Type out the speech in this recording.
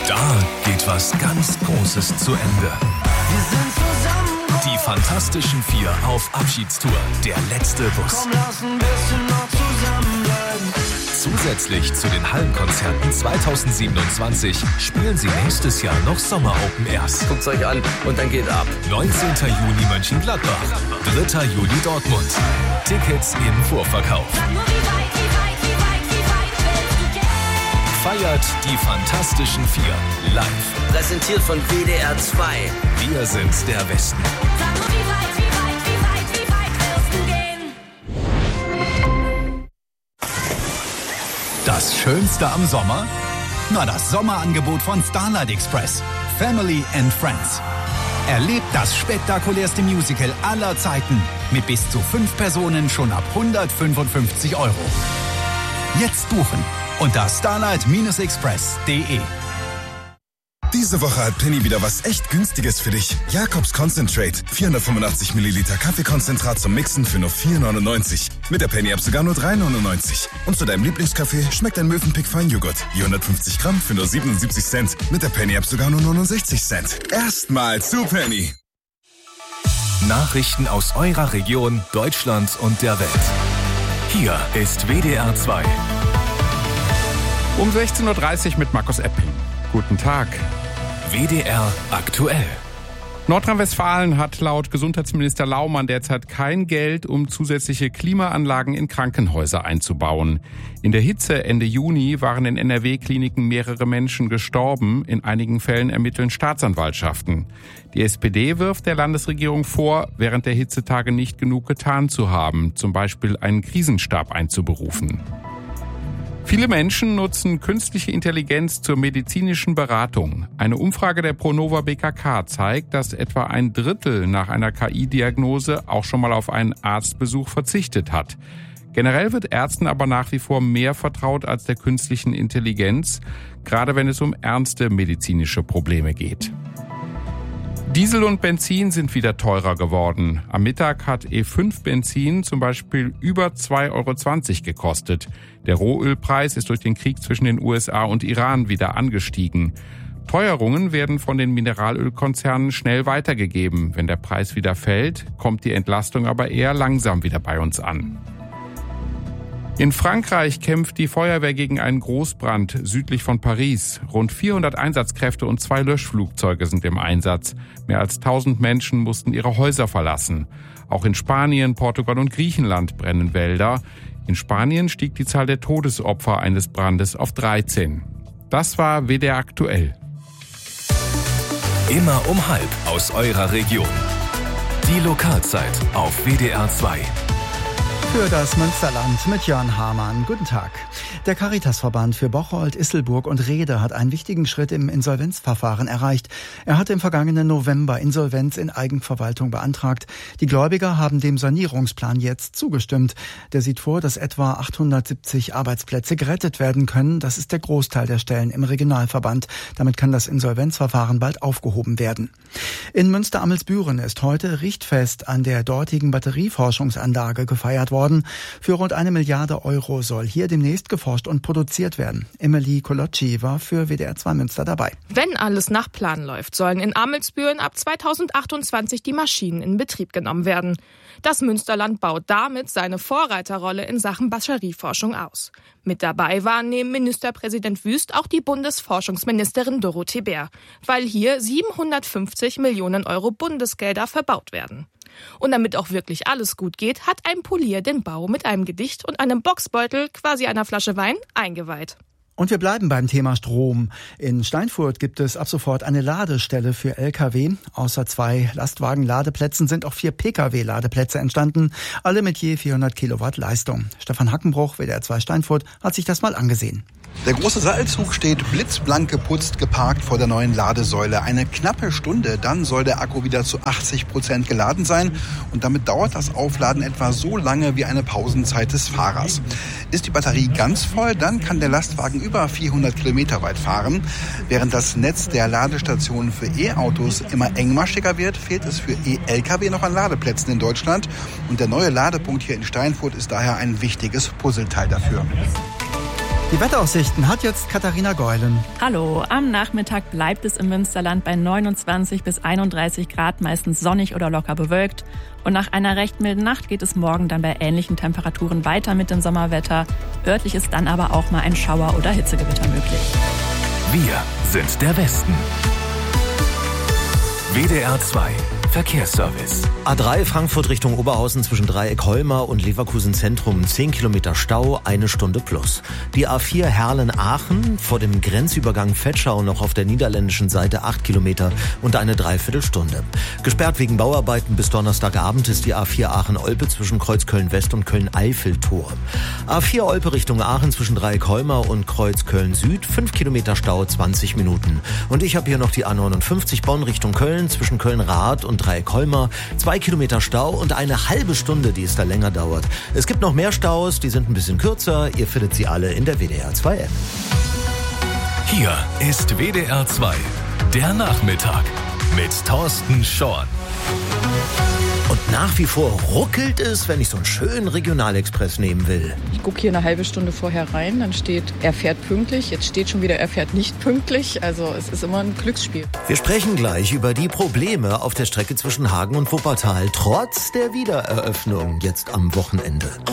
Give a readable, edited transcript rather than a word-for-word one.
Da geht was ganz Großes zu Ende. Wir sind zusammen. Die Fantastischen Vier auf Abschiedstour. Der letzte Bus. Komm, lass ein bisschen noch zusammenbleiben. Zusätzlich zu den Hallenkonzerten 2027 spielen sie nächstes Jahr noch Sommer-Open Airs. Guckt's euch an und dann geht ab. 19. Juni Mönchengladbach, 3. Juli Dortmund. Tickets im Vorverkauf. Feiert die Fantastischen Vier live. Präsentiert von WDR 2. Wir sind der Westen. Das Schönste am Sommer? Na, das Sommerangebot von Starlight Express. Family and Friends. Erlebt das spektakulärste Musical aller Zeiten. Mit bis zu 5 Personen schon ab 155 €. Jetzt buchen unter starlight-express.de. Diese Woche hat Penny wieder was echt Günstiges für dich. Jacobs Concentrate. 485 Milliliter Kaffeekonzentrat zum Mixen für nur 4,99. Mit der Penny-App sogar nur 3,99. Und zu deinem Lieblingskaffee schmeckt ein Mövenpick Feinjoghurt. Je 150 Gramm für nur 77 Cent. Mit der Penny-App sogar nur 69 Cent. Erstmal zu Penny. Nachrichten aus eurer Region, Deutschland und der Welt. Hier ist WDR 2. Um 16.30 Uhr mit Markus Epping. Guten Tag. WDR aktuell. Nordrhein-Westfalen hat laut Gesundheitsminister Laumann derzeit kein Geld, um zusätzliche Klimaanlagen in Krankenhäuser einzubauen. In der Hitze Ende Juni waren in NRW-Kliniken mehrere Menschen gestorben. In einigen Fällen ermitteln Staatsanwaltschaften. Die SPD wirft der Landesregierung vor, während der Hitzetage nicht genug getan zu haben, zum Beispiel einen Krisenstab einzuberufen. Viele Menschen nutzen künstliche Intelligenz zur medizinischen Beratung. Eine Umfrage der Pronova BKK zeigt, dass etwa ein Drittel nach einer KI-Diagnose auch schon mal auf einen Arztbesuch verzichtet hat. Generell wird Ärzten aber nach wie vor mehr vertraut als der künstlichen Intelligenz, gerade wenn es um ernste medizinische Probleme geht. Diesel und Benzin sind wieder teurer geworden. Am Mittag hat E5 Benzin zum Beispiel über 2,20 € gekostet. Der Rohölpreis ist durch den Krieg zwischen den USA und Iran wieder angestiegen. Teuerungen werden von den Mineralölkonzernen schnell weitergegeben. Wenn der Preis wieder fällt, kommt die Entlastung aber eher langsam wieder bei uns an. In Frankreich kämpft die Feuerwehr gegen einen Großbrand südlich von Paris. Rund 400 Einsatzkräfte und 2 Löschflugzeuge sind im Einsatz. Mehr als 1000 Menschen mussten ihre Häuser verlassen. Auch in Spanien, Portugal und Griechenland brennen Wälder. In Spanien stieg die Zahl der Todesopfer eines Brandes auf 13. Das war WDR aktuell. Immer um 12:30 aus eurer Region. Die Lokalzeit auf WDR 2. Für das Münsterland mit Jörn Hamann. Guten Tag. Der Caritasverband für Bocholt, Isselburg und Rhede hat einen wichtigen Schritt im Insolvenzverfahren erreicht. Er hatte im vergangenen November Insolvenz in Eigenverwaltung beantragt. Die Gläubiger haben dem Sanierungsplan jetzt zugestimmt. Der sieht vor, dass etwa 870 Arbeitsplätze gerettet werden können. Das ist der Großteil der Stellen im Regionalverband. Damit kann das Insolvenzverfahren bald aufgehoben werden. In Münster-Amelsbüren ist heute Richtfest an der dortigen Batterieforschungsanlage gefeiert worden. Für rund 1 Milliarde € soll hier demnächst geforscht und produziert werden. Emily Colocci war für WDR 2 Münster dabei. Wenn alles nach Plan läuft, sollen in Amelsbüren ab 2028 die Maschinen in Betrieb genommen werden. Das Münsterland baut damit seine Vorreiterrolle in Sachen Batterieforschung aus. Mit dabei war neben Ministerpräsident Wüst auch die Bundesforschungsministerin Dorothee Bär, weil hier 750 Millionen € Bundesgelder verbaut werden. Und damit auch wirklich alles gut geht, hat ein Polier den Bau mit einem Gedicht und einem Boxbeutel, quasi einer Flasche Wein, eingeweiht. Und wir bleiben beim Thema Strom. In Steinfurt gibt es ab sofort eine Ladestelle für Lkw. Außer 2 Lastwagen-Ladeplätzen sind auch 4 Pkw-Ladeplätze entstanden, alle mit je 400 Kilowatt Leistung. Stefan Hackenbruch, WDR 2 Steinfurt, hat sich das mal angesehen. Der große Seilzug steht blitzblank geputzt, geparkt vor der neuen Ladesäule. Eine knappe Stunde, dann soll der Akku wieder zu 80% geladen sein. Und damit dauert das Aufladen etwa so lange wie eine Pausenzeit des Fahrers. Ist die Batterie ganz voll, dann kann der Lastwagen über 400 Kilometer weit fahren. Während das Netz der Ladestationen für E-Autos immer engmaschiger wird, fehlt es für E-Lkw noch an Ladeplätzen in Deutschland. Und der neue Ladepunkt hier in Steinfurt ist daher ein wichtiges Puzzleteil dafür. Die Wetteraussichten hat jetzt Katharina Geulen. Hallo, am Nachmittag bleibt es im Münsterland bei 29 bis 31 Grad, meistens sonnig oder locker bewölkt. Und nach einer recht milden Nacht geht es morgen dann bei ähnlichen Temperaturen weiter mit dem Sommerwetter. Örtlich ist dann aber auch mal ein Schauer- oder Hitzegewitter möglich. Wir sind der Westen. WDR 2 Verkehrsservice. A3 Frankfurt Richtung Oberhausen zwischen Dreieck-Holmer und Leverkusen Zentrum 10 Kilometer Stau, 1 Stunde plus. Die A4 Herlen-Aachen vor dem Grenzübergang Vetschau noch auf der niederländischen Seite 8 Kilometer und eine Dreiviertelstunde. Gesperrt wegen Bauarbeiten bis Donnerstagabend ist die A4 Aachen-Olpe zwischen Kreuz Köln-West und Köln-Eifel-Tor. A4 Olpe Richtung Aachen zwischen Dreieck-Holmer und Kreuz Köln-Süd 5 Kilometer Stau, 20 Minuten. Und ich habe hier noch die A59 Bonn Richtung Köln zwischen Köln-Rath und Dreieck-Holmer, 2 Kilometer Stau und eine halbe Stunde, die es da länger dauert. Es gibt noch mehr Staus, die sind ein bisschen kürzer. Ihr findet sie alle in der WDR 2 App. Hier ist WDR 2, der Nachmittag mit Thorsten Schorn. Und nach wie vor ruckelt es, wenn ich so einen schönen Regionalexpress nehmen will. Ich gucke hier eine halbe Stunde vorher rein, dann steht, er fährt pünktlich. Jetzt steht schon wieder, er fährt nicht pünktlich. Also es ist immer ein Glücksspiel. Wir sprechen gleich über die Probleme auf der Strecke zwischen Hagen und Wuppertal, trotz der Wiedereröffnung jetzt am Wochenende.